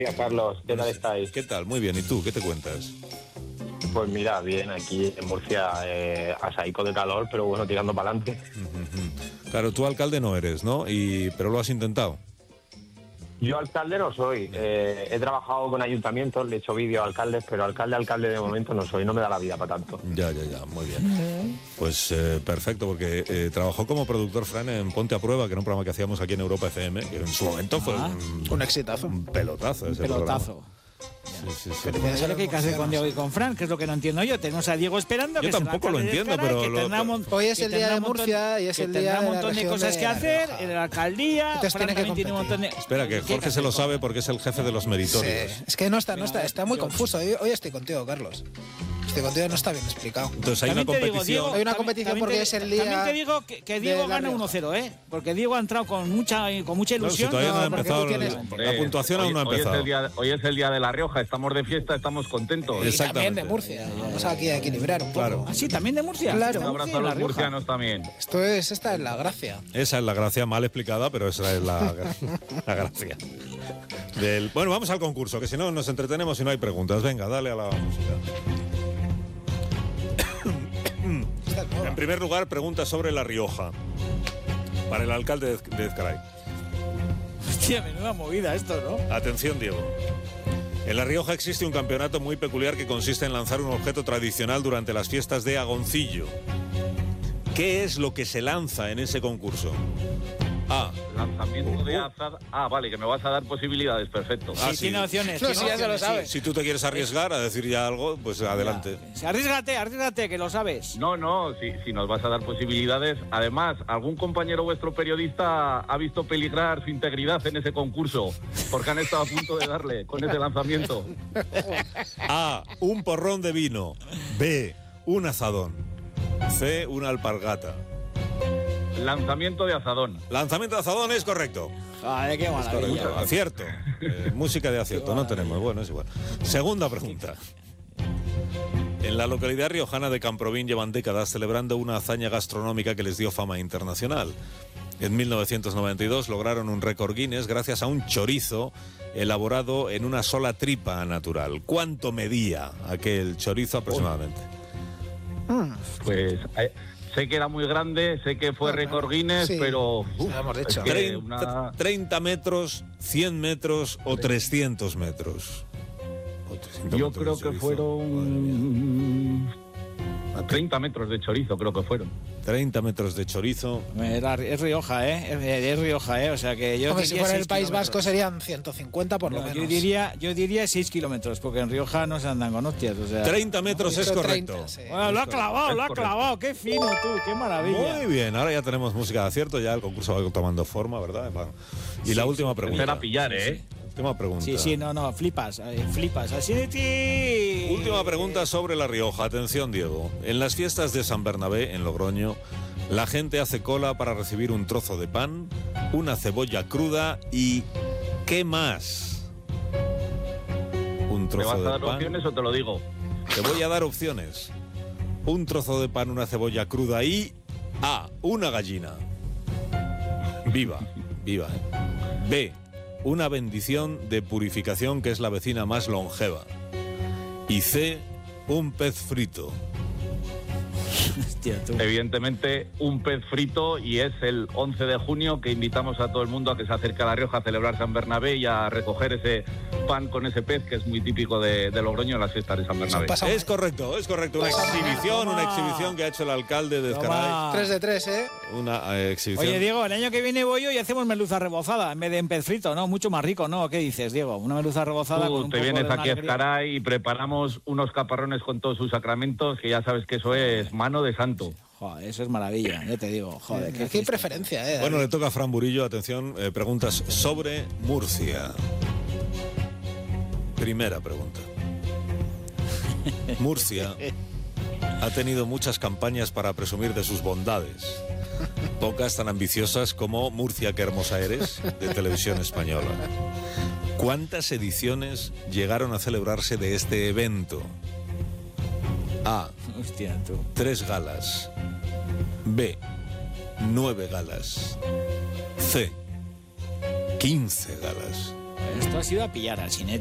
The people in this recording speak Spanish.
Carlos, ¿qué tal estáis? ¿Qué tal? Muy bien. ¿Y tú? ¿Qué te cuentas? Pues mira, bien, aquí en Murcia, asaico de calor, pero bueno, tirando para adelante. Claro, tú alcalde no eres, ¿no? Pero lo has intentado. Yo alcalde no soy. He trabajado con ayuntamientos, le he hecho vídeos a alcaldes, pero alcalde de momento no soy, no me da la vida para tanto. Ya, muy bien. Pues perfecto, porque trabajó como productor Fran en Ponte a Prueba, que era un programa que hacíamos aquí en Europa FM, que en su momento fue un exitazo. Un pelotazo ese pelotazo. Programa. Sí. Pero eso es lo que hay que hacer con Diego y con Fran, que es lo que no entiendo yo. Tenemos a Diego esperando. Yo que tampoco lo entiendo, pero hoy es el día de Murcia y es el día de un montón de cosas que hacer en la alcaldía. Fran también tiene un montón de... Espera, que Jorge se lo sabe porque es el jefe de los meritorios. Sí. Es que no está muy confuso. Hoy estoy contigo, Carlos. Estoy contigo, no está bien explicado. Entonces hay una competición. Digo, hay una competición porque es el día. También te digo que Diego gana 1-0, ¿eh? Porque Diego ha entrado con mucha ilusión. No, si todavía no ha empezado. La puntuación aún no ha empezado. Hoy es el día de La Rioja, estamos de fiesta, estamos contentos. Y también de Murcia. Vamos aquí a equilibrar un poco. Claro. ¿Ah, sí? ¿También de Murcia? Claro. Un abrazo a los murcianos también. Esta es la gracia. Esa es la gracia, mal explicada, pero esa es la gracia. Bueno, vamos al concurso, que si no nos entretenemos y no hay preguntas. Venga, dale a la música. En primer lugar, pregunta sobre La Rioja. Para el alcalde de Ezcaray. Hostia, menuda movida esto, ¿no? Atención, Diego. En La Rioja existe un campeonato muy peculiar que consiste en lanzar un objeto tradicional durante las fiestas de Agoncillo. ¿Qué es lo que se lanza en ese concurso? A. Lanzamiento de azar. Vale, que me vas a dar posibilidades, perfecto. Sí, tiene opciones. No, sí, ya se lo sabe. Si tú te quieres arriesgar a decir ya algo, pues adelante. Arriesgate, que lo sabes. No, si nos vas a dar posibilidades. Además, algún compañero vuestro periodista ha visto peligrar su integridad en ese concurso, porque han estado a punto de darle con ese lanzamiento. A. Un porrón de vino. B. Un azadón. C. Una alpargata. Lanzamiento de azadón. Lanzamiento de azadón es correcto. Ay, qué maravilla. Acierto. Música de acierto, no tenemos. Bueno, es igual. Segunda pregunta. En la localidad riojana de Camprovín llevan décadas celebrando una hazaña gastronómica que les dio fama internacional. En 1992 lograron un récord Guinness gracias a un chorizo elaborado en una sola tripa natural. ¿Cuánto medía aquel chorizo aproximadamente? Pues... sé que era muy grande, sé que fue récord Guinness, sí, pero... hemos dicho. 30 metros, 100 metros o 300 metros. Yo creo que fueron... 30 metros de chorizo, creo que fueron. 30 metros de chorizo. Es Rioja, ¿eh? Es Rioja, ¿eh? O sea que yo... Hombre, si fuera el País Vasco serían 150 por lo menos. Yo diría 6 kilómetros, porque en Rioja no se andan con hostias, o sea... 30 metros es correcto. 30, sí. Bueno, lo ha clavado, qué fino tú, qué maravilla. Muy bien, ahora ya tenemos música de acierto, ya el concurso va tomando forma, ¿verdad? Y la última pregunta. Será pillar, ¿eh? Última pregunta. Sí, no, flipas, así de ti. Última pregunta sobre La Rioja. Atención, Diego. En las fiestas de San Bernabé, en Logroño, la gente hace cola para recibir un trozo de pan, una cebolla cruda y... ¿qué más? Un trozo de pan. ¿Me vas a dar opciones o te lo digo? Te voy a dar opciones. Un trozo de pan, una cebolla cruda y... A. Una gallina. Viva. B. Una bendición de purificación que es la vecina más longeva. Y C. Un pez frito. Hostia, tú. Evidentemente un pez frito, y es el 11 de junio que invitamos a todo el mundo a que se acerque a La Rioja a celebrar San Bernabé y a recoger ese pan con ese pez que es muy típico de Logroño en las fiestas de San Bernabé. Es correcto. Una exhibición que ha hecho el alcalde de Ezcaray. 3 de 3, ¿eh? Una exhibición. Oye, Diego, el año que viene voy yo y hacemos merluza rebozada en vez de en pez frito, ¿no? Mucho más rico, ¿no? ¿Qué dices, Diego? Una merluza rebozada con un te poco vienes de aquí a alegría. Ezcaray y preparamos unos caparrones con todos sus sacramentos, que ya sabes que eso es mano de santo. Joder, eso es maravilla, ya te digo. Joder, Aquí hay preferencia, ¿eh? Bueno, le toca a Fran Burillo, atención, preguntas sobre Murcia. Primera pregunta. Murcia ha tenido muchas campañas para presumir de sus bondades. Pocas tan ambiciosas como Murcia, qué hermosa eres, de Televisión Española. ¿Cuántas ediciones llegaron a celebrarse de este evento? A. Hostia, tú. 3 galas. B. 9 galas. C. 15 galas. Esto ha sido a pillar al cine.